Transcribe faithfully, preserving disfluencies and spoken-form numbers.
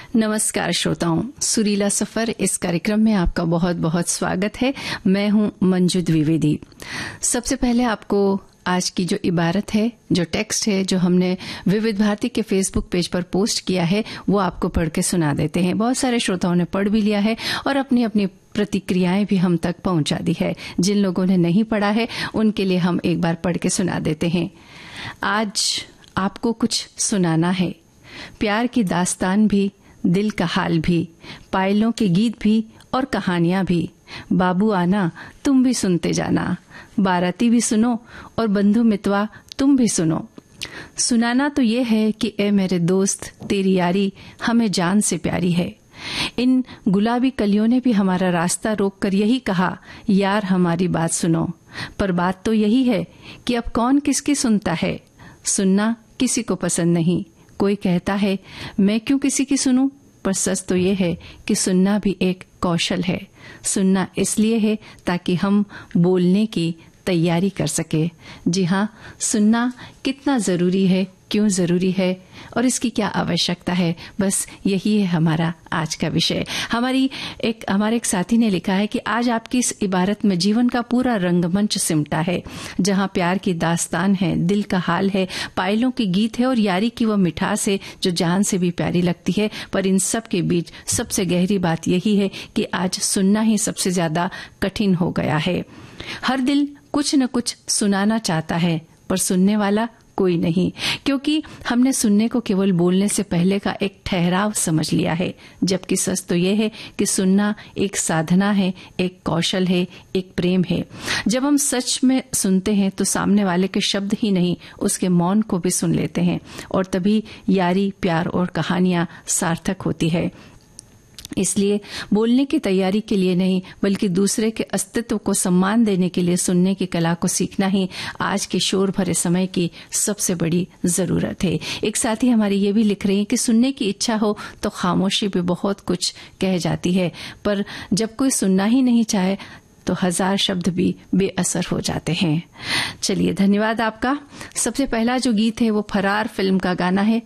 नमस्कार श्रोताओं, सुरीला सफर इस कार्यक्रम में आपका बहुत बहुत स्वागत है। मैं हूं मंजू द्विवेदी। सबसे पहले आपको आज की जो इबारत है, जो टेक्स्ट है, जो हमने विविध भारती के फेसबुक पेज पर पोस्ट किया है, वो आपको पढ़ के सुना देते हैं। बहुत सारे श्रोताओं ने पढ़ भी लिया है और अपनी अपनी प्रतिक्रियाएं भी हम तक पहुंचा दी है। जिन लोगों ने नहीं पढ़ा है उनके लिए हम एक बार पढ़ के सुना देते हैं। आज आपको कुछ सुनाना है, प्यार की दास्तान भी, दिल का हाल भी, पायलों के गीत भी और कहानियां भी। बाबू आना तुम भी सुनते जाना, बाराती भी सुनो और बंधु मितवा तुम भी सुनो। सुनाना तो ये है कि ए मेरे दोस्त, तेरी यारी हमें जान से प्यारी है। इन गुलाबी कलियों ने भी हमारा रास्ता रोककर यही कहा, यार हमारी बात सुनो। पर बात तो यही है कि अब कौन किसकी सुनता है। सुनना किसी को पसंद नहीं। कोई कहता है मैं क्यों किसी की सुनूं, पर सच तो ये है कि सुनना भी एक कौशल है। सुनना इसलिए है ताकि हम बोलने की तैयारी कर सके। जी हाँ, सुनना कितना जरूरी है, क्यों जरूरी है और इसकी क्या आवश्यकता है, बस यही है हमारा आज का विषय। हमारी एक हमारे एक साथी ने लिखा है कि आज आपकी इस इबारत में जीवन का पूरा रंगमंच सिमटा है, जहाँ प्यार की दास्तान है, दिल का हाल है, पायलों के गीत है और यारी की वो मिठास है जो जान से भी प्यारी लगती है। पर इन सब के बीच सबसे गहरी बात यही है कि आज सुनना ही सबसे ज्यादा कठिन हो गया है। हर दिल कुछ न कुछ सुनाना चाहता है, पर सुनने वाला कोई नहीं, क्योंकि हमने सुनने को केवल बोलने से पहले का एक ठहराव समझ लिया है। जबकि सच तो यह है कि सुनना एक साधना है, एक कौशल है, एक प्रेम है। जब हम सच में सुनते हैं तो सामने वाले के शब्द ही नहीं, उसके मौन को भी सुन लेते हैं और तभी यारी, प्यार और कहानियां सार्थक होती है। इसलिए बोलने की तैयारी के लिए नहीं, बल्कि दूसरे के अस्तित्व को सम्मान देने के लिए सुनने की कला को सीखना ही आज के शोर भरे समय की सबसे बड़ी जरूरत है। एक साथी हमारी ये भी लिख रही है कि सुनने की इच्छा हो तो खामोशी भी बहुत कुछ कह जाती है, पर जब कोई सुनना ही नहीं चाहे तो हजार शब्द भी बेअसर हो जाते हैं। चलिए, धन्यवाद आपका। सबसे पहला जो गीत है वो फरार फिल्म का गाना है,